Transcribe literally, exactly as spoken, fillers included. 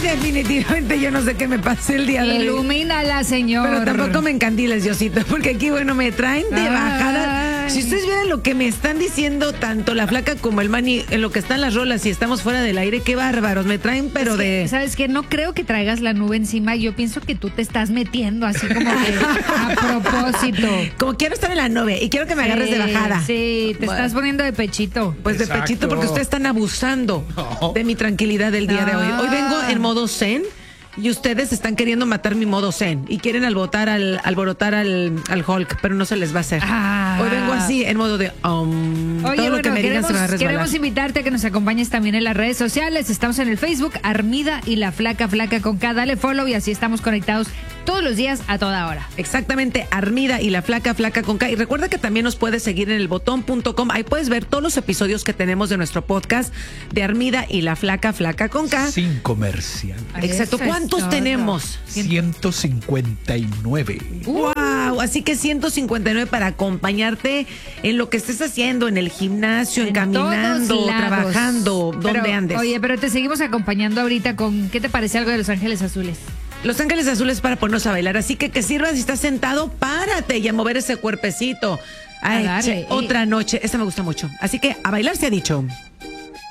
definitivamente yo no sé qué me pasé el día de hoy. Ilumínala, señor. Pero tampoco me encandiles, Diosito, porque aquí, bueno, me traen de bajada. Si ustedes vieran lo que me están diciendo tanto la flaca como el Manny en lo que están las rolas y estamos fuera del aire, qué bárbaros, me traen, pero es que, de... ¿sabes qué? No creo que traigas la nube encima, yo pienso que tú te estás metiendo así como que a propósito. Como quiero estar en la nube y quiero que me agarres Sí, de bajada. Sí, te Bueno. estás poniendo de pechito. Pues de Exacto. pechito porque ustedes están abusando No. de mi tranquilidad del día de hoy. Hoy vengo en modo zen y ustedes están queriendo matar mi modo zen y quieren alborotar al, alborotar al, al Hulk, pero no se les va a hacer. Ah. Hoy vengo así en modo de... Um, Oye, todo bueno, lo que me digan queremos, se va a resbalar. queremos invitarte a que nos acompañes también en las redes sociales. Estamos en el Facebook, Armida y la Flaca Flaca con K. Dale follow y así estamos conectados todos los días a toda hora. Exactamente, Armida y la Flaca Flaca con K. Y recuerda que también nos puedes seguir en el botón punto com. Ahí puedes ver todos los episodios que tenemos de nuestro podcast de Armida y la Flaca Flaca con K. Sin comercial. Exacto. Eso es ¿Cuántos todo. tenemos? ciento cincuenta y nueve. ¡Wow! Así que ciento cincuenta y nueve para acompañarte en lo que estés haciendo, en el gimnasio, En caminando, todos lados. trabajando, donde Pero, andes. Oye, pero te seguimos acompañando ahorita con, ¿qué te parece algo de Los Ángeles Azules? Los Ángeles Azules para ponernos a bailar, así que que sirva si estás sentado, párate y a mover ese cuerpecito. Ay, A darle, che, eh. otra noche, esta me gusta mucho. Así que a bailar se ha dicho.